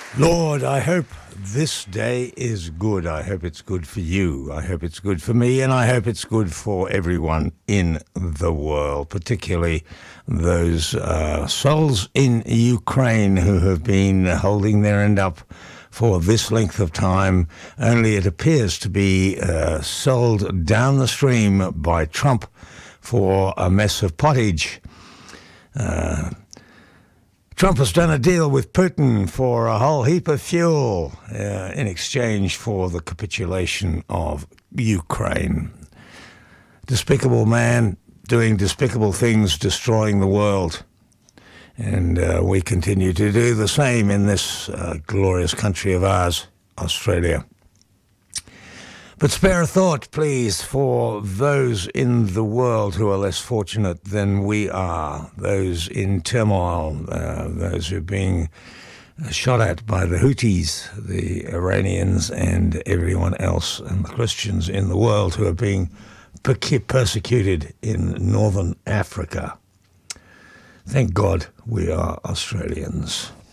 Lord, I hope this day is good. I hope it's good for you. I hope it's good for me, and I hope it's good for everyone in the world, particularly those souls in Ukraine who have been holding their end up for this length of time. Only it appears to be sold down the stream by Trump for a mess of pottage. Trump has done a deal with Putin for a whole heap of fuel in exchange for the capitulation of Ukraine. Despicable man doing despicable things, destroying the world. And we continue to do the same in this glorious country of ours, Australia. But spare a thought, please, for those in the world who are less fortunate than we are, those in turmoil, those who are being shot at by the Houthis, the Iranians, and everyone else, and the Christians in the world who are being persecuted in northern Africa. Thank God we are Australians.